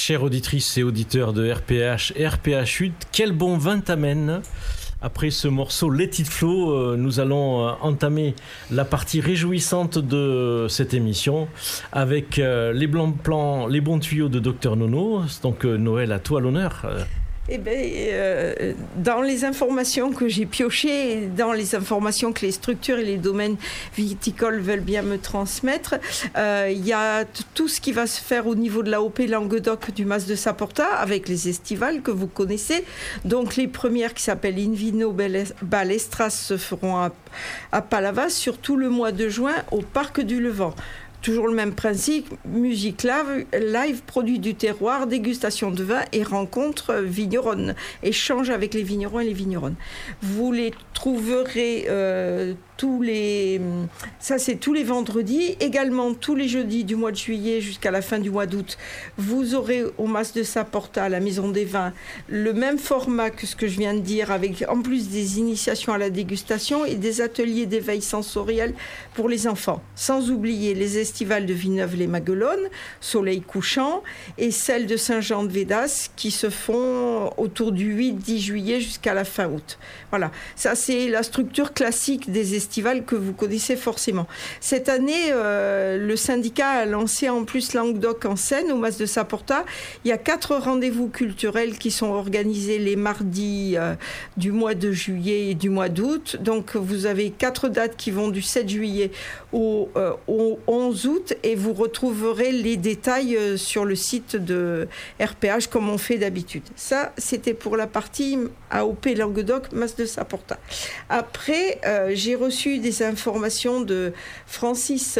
Chères auditrices et auditeurs de RPH et RPH 8, quel bon vin t'amène. Après ce morceau Let It Flow, nous allons entamer la partie réjouissante de cette émission avec les bons plans, les bons tuyaux de Dr Nono. Donc Noël, à toi l'honneur. Eh bien, dans les informations que j'ai piochées, dans les informations que les structures et les domaines viticoles veulent bien me transmettre, il y a tout ce qui va se faire au niveau de l'AOP Languedoc du Mas de Saporta, avec les estivales que vous connaissez. Donc les premières qui s'appellent Invino Balestras se feront à Palavas, surtout le mois de juin au Parc du Levant. Toujours le même principe, musique live, produits du terroir, dégustation de vin et rencontres vigneronnes, échange avec les vignerons et les vigneronnes. Vous les trouverez tous les vendredis, également tous les jeudis du mois de juillet jusqu'à la fin du mois d'août. Vous aurez au Mas de Saporta, à la Maison des Vins, le même format que ce que je viens de dire, avec en plus des initiations à la dégustation et des ateliers d'éveil sensoriel pour les enfants. Sans oublier les estivales de Villeneuve-les-Maguelones, Soleil couchant, et celles de Saint-Jean-de-Védas qui se font autour du 8-10 juillet jusqu'à la fin août. Voilà, ça c'est la structure classique des estivales que vous connaissez forcément. Cette année, le syndicat a lancé en plus Languedoc en scène au Mas de Saporta. Il y a 4 rendez-vous culturels qui sont organisés les mardis du mois de juillet et du mois d'août. Donc vous avez 4 dates qui vont du 7 juillet au 11 août et vous retrouverez les détails sur le site de RPH comme on fait d'habitude. Ça, c'était pour la partie AOP Languedoc, Mas de Saporta. Après, j'ai reçu des informations de Francis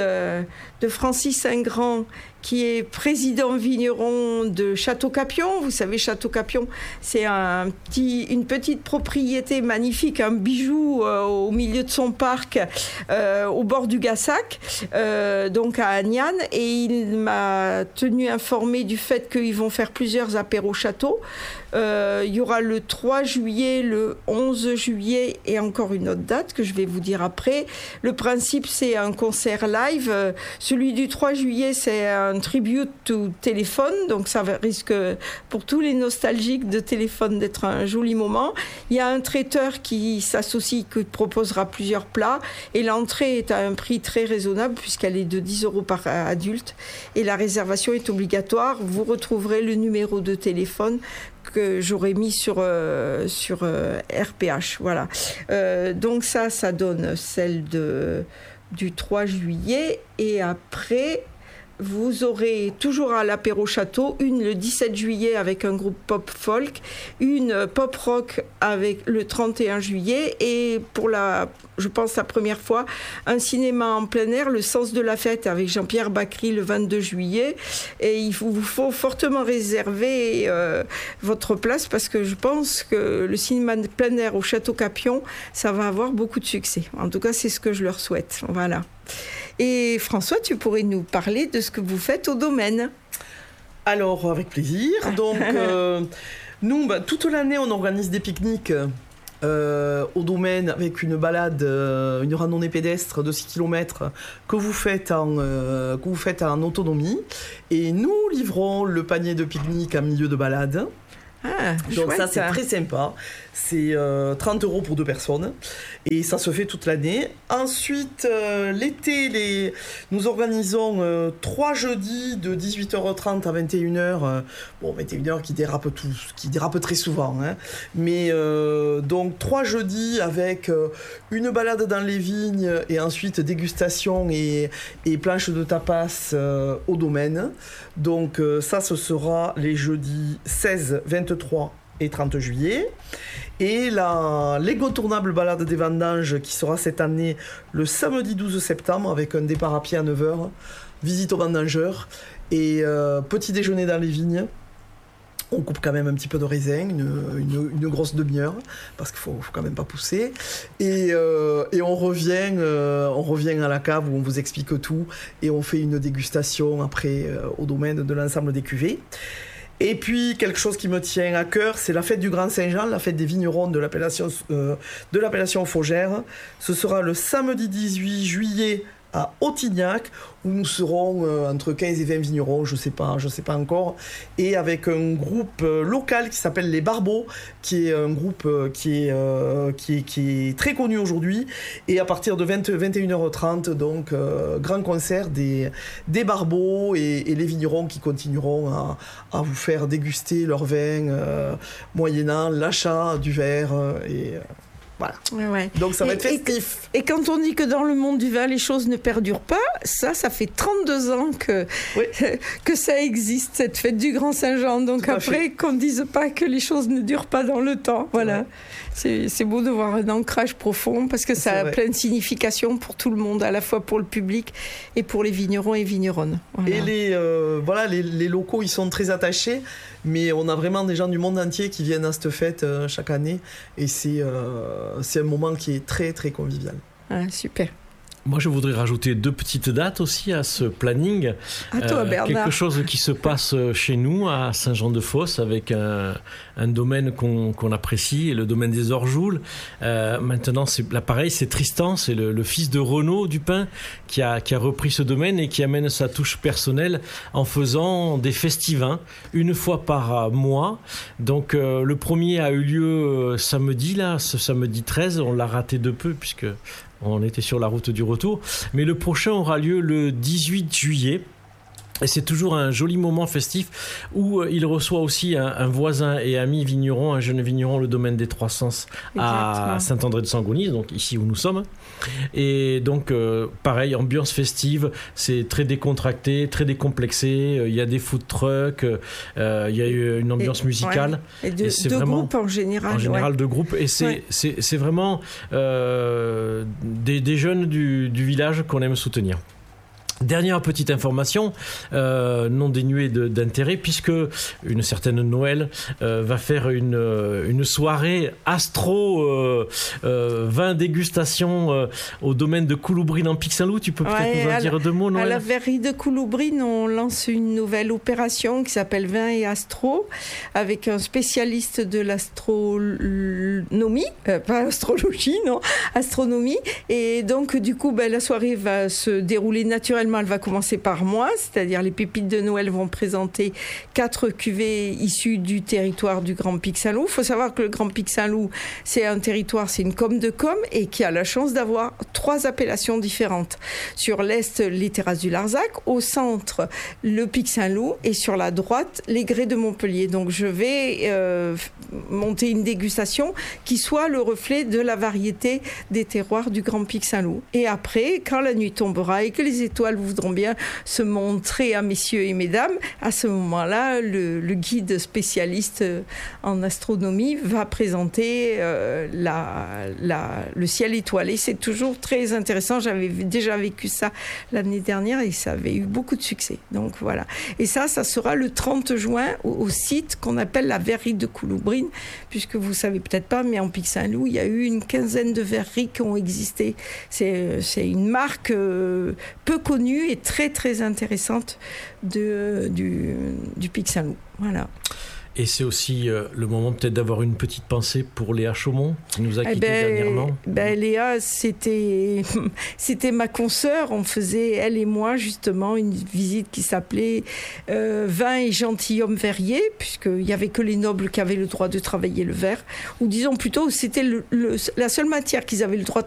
Ingrand, qui est président vigneron de Château-Capion. Vous savez, Château-Capion, c'est une petite propriété magnifique, un bijou au milieu de son parc, au bord du Gassac, donc à Agnan. Et il m'a tenu informé du fait qu'ils vont faire plusieurs apéros château. Il y aura le 3 juillet, le 11 juillet et encore une autre date que je vais vous dire après. Le principe, c'est un concert live. Celui du 3 juillet, c'est un tribute to téléphone, donc ça risque pour tous les nostalgiques de téléphone d'être un joli moment. Il y a un traiteur qui s'associe, qui proposera plusieurs plats et l'entrée est à un prix très raisonnable puisqu'elle est de 10 € par adulte et la réservation est obligatoire. Vous retrouverez le numéro de téléphone que j'aurais mis sur RPH. Voilà. Donc ça donne celle du 3 juillet et après vous aurez toujours à l'apéro château une le 17 juillet avec un groupe pop folk, une pop rock avec le 31 juillet et pour je pense la première fois, un cinéma en plein air, Le Sens de la Fête avec Jean-Pierre Bacry le 22 juillet et il vous faut fortement réserver votre place parce que je pense que le cinéma de plein air au Château Capion, ça va avoir beaucoup de succès. En tout cas, c'est ce que je leur souhaite. Voilà. Et François, tu pourrais nous parler de ce que vous faites au domaine. Alors, avec plaisir. Donc, nous, toute l'année, on organise des pique-niques au domaine avec une balade, une randonnée pédestre de 6 km que vous faites en autonomie. Et nous livrons le panier de pique-nique en milieu de balade. Ah, donc chouette, ça c'est très sympa, c'est 30 € pour 2 personnes et ça se fait toute l'année. Ensuite l'été nous organisons 3 jeudis de 18h30 à 21h, 21h qui dérape très souvent, hein. Mais donc 3 jeudis avec une balade dans les vignes et ensuite dégustation et planche de tapas au domaine. Donc ça ce sera les jeudis 16, 23 et 30 juillet. Et l'incontournable balade des vendanges qui sera cette année le samedi 12 septembre avec un départ à pied à 9h, visite aux vendangeurs et petit déjeuner dans les vignes. On coupe quand même un petit peu de raisin, une grosse demi-heure, parce qu'il faut quand même pas pousser. Et on revient à la cave où on vous explique tout, et on fait une dégustation après au domaine de l'ensemble des cuvées. Et puis, quelque chose qui me tient à cœur, c'est la fête du Grand Saint-Jean, la fête des vignerons de l'appellation Faugère. Ce sera le samedi 18 juillet à Autignac, où nous serons entre 15 et 20 vignerons, je sais pas encore, et avec un groupe local qui s'appelle les Barbeaux, qui est un groupe qui est très connu aujourd'hui, et à partir de 21h30, donc grand concert des Barbeaux et les vignerons qui continueront à vous faire déguster leur vin moyennant l'achat du verre et voilà. Ouais. Donc ça va être festif. Et quand on dit que dans le monde du vin, les choses ne perdurent pas, ça fait 32 ans que ça existe, cette fête du Grand Saint-Jean. Donc après, qu'on ne dise pas que les choses ne durent pas dans le temps. Voilà. C'est beau de voir un ancrage profond parce que ça a plein de significations pour tout le monde, à la fois pour le public et pour les vignerons et vigneronnes. Voilà. Et les locaux, ils sont très attachés, mais on a vraiment des gens du monde entier qui viennent à cette fête chaque année, et c'est un moment qui est très très convivial. Ah, super. Moi, je voudrais rajouter 2 petites dates aussi à ce planning. À toi, Bernard. Quelque chose qui se passe chez nous, à Saint-Jean-de-Fosse, avec un domaine qu'on apprécie, le domaine des Orjoules. Maintenant, là, pareil, c'est Tristan, c'est le fils de Renaud Dupin qui a repris ce domaine et qui amène sa touche personnelle en faisant des festivins, une fois par mois. Donc, le premier a eu lieu ce samedi 13. On l'a raté de peu, puisque on était sur la route du retour. Mais le prochain aura lieu le 18 juillet. Et c'est toujours un joli moment festif où il reçoit aussi un voisin et ami vigneron, un jeune vigneron, le domaine des Trois Sens à Saint-André-de-Sangonis, donc ici où nous sommes. Et donc, pareil, ambiance festive, c'est très décontracté, très décomplexé. Il y a des food trucks, il y a une ambiance musicale. Ouais. Et de groupes en général. En général, de groupes. Et c'est vraiment des jeunes du village qu'on aime soutenir. Dernière petite information, non dénuée d'intérêt, puisque une certaine Noël va faire une soirée astro vin dégustation au domaine de Couloubrine en Pic-Saint-Loup. Tu peux peut-être nous en dire 2 mots, Noël ? À la verrerie de Couloubrine, on lance une nouvelle opération qui s'appelle Vin et Astro, avec un spécialiste de l'astronomie, pas astrologie, non, astronomie. Et donc, du coup, la soirée va se dérouler naturellement. Elle va commencer par moi, c'est-à-dire les pépites de Noël vont présenter 4 cuvées issues du territoire du Grand Pic-Saint-Loup. Il faut savoir que le Grand Pic-Saint-Loup, c'est un territoire, c'est une com de com, et qui a la chance d'avoir 3 appellations différentes. Sur l'est, les terrasses du Larzac, au centre, le Pic-Saint-Loup, et sur la droite, les grès de Montpellier. Donc je vais monter une dégustation qui soit le reflet de la variété des terroirs du Grand Pic-Saint-Loup. Et après, quand la nuit tombera et que les étoiles voudront bien se montrer à messieurs et mesdames, à ce moment-là, le guide spécialiste en astronomie va présenter le ciel étoilé. C'est toujours très intéressant. J'avais déjà vécu ça l'année dernière et ça avait eu beaucoup de succès. Donc voilà. Et ça sera le 30 juin au site qu'on appelle la verrerie de Couloubrine, puisque vous savez peut-être pas, mais en Pic-Saint-Loup, il y a eu une quinzaine de verreries qui ont existé. C'est une marque peu connue et très très intéressante du Pic-Saint-Loup. Voilà. Et c'est aussi le moment peut-être d'avoir une petite pensée pour Léa Chaumont, qui nous a quittés dernièrement. Léa, c'était ma consoeur. On faisait, elle et moi, justement, une visite qui s'appelait Vin et gentilhomme verrier, puisqu'il n'y avait que les nobles qui avaient le droit de travailler le verre. Ou disons plutôt, c'était la seule matière qu'ils avaient le droit de